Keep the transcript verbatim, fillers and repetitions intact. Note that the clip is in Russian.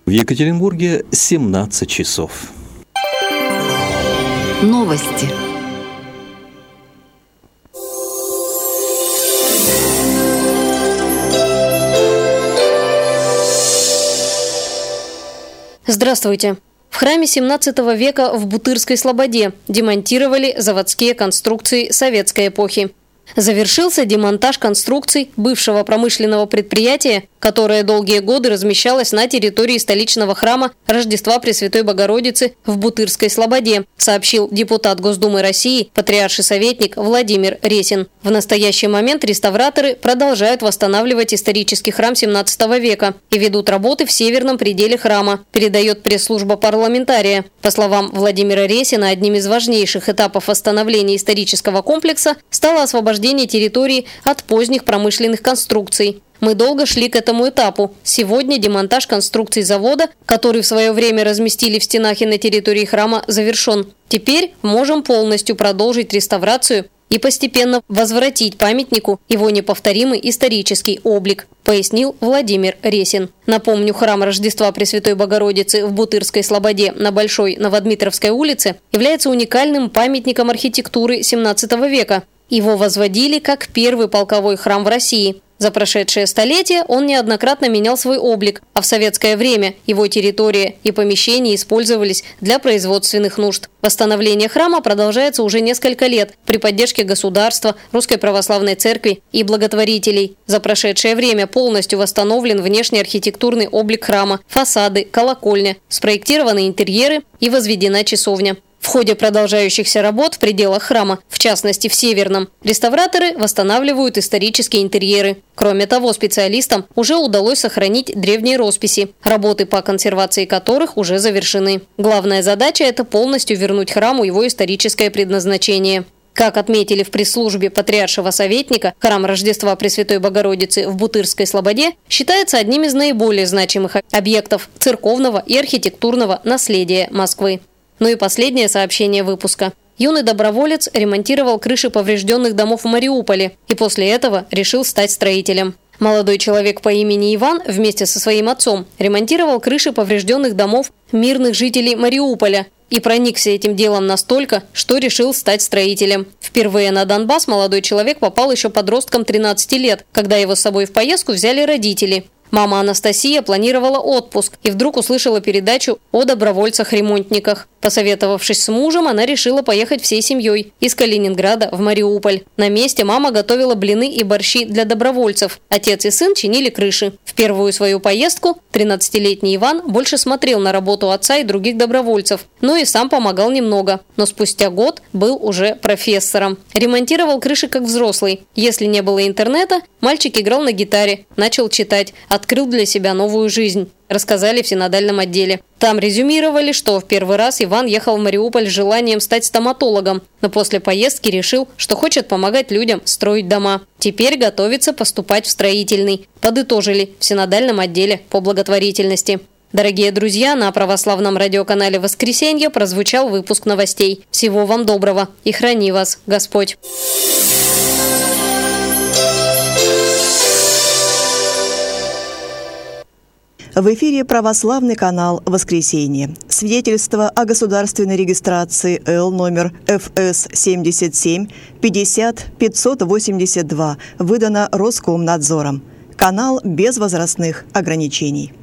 В Екатеринбурге семнадцать часов. Новости. Здравствуйте. В храме семнадцатого века в Бутырской Слободе демонтировали заводские конструкции советской эпохи. Завершился демонтаж конструкций бывшего промышленного предприятия, которое долгие годы размещалось на территории столичного храма Рождества Пресвятой Богородицы в Бутырской Слободе, сообщил депутат Госдумы России, патриарший советник Владимир Ресин. В настоящий момент реставраторы продолжают восстанавливать исторический храм семнадцатого века и ведут работы в северном пределе храма, передает пресс-служба парламентария. По словам Владимира Ресина, одним из важнейших этапов восстановления исторического комплекса стало освобождение территории от поздних промышленных конструкций. Мы долго шли к этому этапу. Сегодня демонтаж конструкций завода, который в свое время разместили в стенах и на территории храма, завершен. Теперь можем полностью продолжить реставрацию и постепенно возвратить памятнику его неповторимый исторический облик, пояснил Владимир Ресин. Напомню, храм Рождества Пресвятой Богородицы в Бутырской Слободе на Большой Новодмитровской улице является уникальным памятником архитектуры семнадцатого века. Его возводили как первый полковой храм в России. За прошедшее столетие он неоднократно менял свой облик, а в советское время его территория и помещения использовались для производственных нужд. Восстановление храма продолжается уже несколько лет при поддержке государства, Русской Православной Церкви и благотворителей. За прошедшее время полностью восстановлен внешний архитектурный облик храма, фасады, колокольня, спроектированы интерьеры и возведена часовня. В ходе продолжающихся работ в пределах храма, в частности в Северном, реставраторы восстанавливают исторические интерьеры. Кроме того, специалистам уже удалось сохранить древние росписи, работы по консервации которых уже завершены. Главная задача – это полностью вернуть храму его историческое предназначение. Как отметили в пресс-службе патриаршего советника, храм Рождества Пресвятой Богородицы в Бутырской Слободе считается одним из наиболее значимых объектов церковного и архитектурного наследия Москвы. Ну и последнее сообщение выпуска. Юный доброволец ремонтировал крыши поврежденных домов в Мариуполе и после этого решил стать строителем. Молодой человек по имени Иван вместе со своим отцом ремонтировал крыши поврежденных домов мирных жителей Мариуполя и проникся этим делом настолько, что решил стать строителем. Впервые на Донбасс молодой человек попал еще подростком тринадцати лет, когда его с собой в поездку взяли родители. Мама Анастасия планировала отпуск и вдруг услышала передачу о добровольцах-ремонтниках. Посоветовавшись с мужем, она решила поехать всей семьей из Калининграда в Мариуполь. На месте мама готовила блины и борщи для добровольцев. Отец и сын чинили крыши. В первую свою поездку тринадцатилетний Иван больше смотрел на работу отца и других добровольцев, но и сам помогал немного. Но спустя год был уже профессором. Ремонтировал крыши как взрослый. Если не было интернета, мальчик играл на гитаре, начал читать, открыл для себя новую жизнь, рассказали в синодальном отделе. Там резюмировали, что в первый раз Иван ехал в Мариуполь с желанием стать стоматологом, но после поездки решил, что хочет помогать людям строить дома. Теперь готовится поступать в строительный, подытожили в синодальном отделе по благотворительности. Дорогие друзья, на православном радиоканале «Воскресенье» прозвучал выпуск новостей. Всего вам доброго и храни вас Господь! В эфире православный канал «Воскресенье». Свидетельство о государственной регистрации Л номер Ф С семьдесят семь пятьдесят пятьсот восемьдесят два выдано Роскомнадзором. Канал без возрастных ограничений.